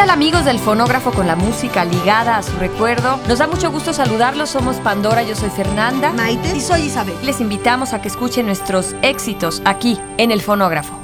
tal, amigos del Fonógrafo, con la música ligada a su recuerdo? Nos da mucho gusto saludarlos. Somos Pandora, yo soy Fernanda, Maite y soy Isabel. Les invitamos a que escuchen nuestros éxitos aquí en el Fonógrafo.